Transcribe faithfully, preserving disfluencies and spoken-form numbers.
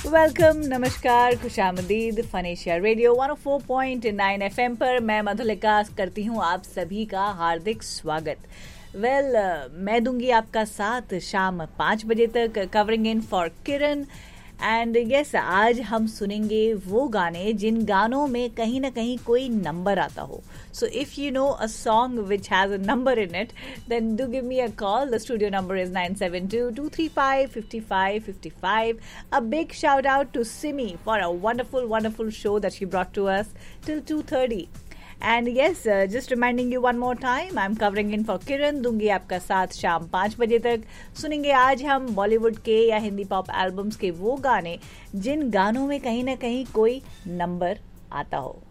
Welcome, नमस्कार, खुशामदीद। Fun Asia radio one O four point nine FM पर मैं मधुलिका करती हूँ आप सभी का हार्दिक स्वागत। वेल well, uh, मैं दूंगी आपका साथ शाम पाँच बजे तक, covering in for Kiran. And yes, आज हम सुनेंगे वो गाने जिन गानों में कहीं ना कहीं कोई नंबर आता हो। So if you know a song which has a number in it, then do give me a call. The studio number is nine seven two, two three five, five five five five. A big shout out to Simi for a wonderful wonderful show that she brought to us till two thirty. And yes, just reminding you one more time, I am covering in for किरण। दूंगी आपका साथ शाम पाँच बजे तक। सुनेंगे आज हम बॉलीवुड के या हिंदी पॉप एल्बम्स के वो गाने जिन गानों में कहीं ना कहीं कोई नंबर आता हो।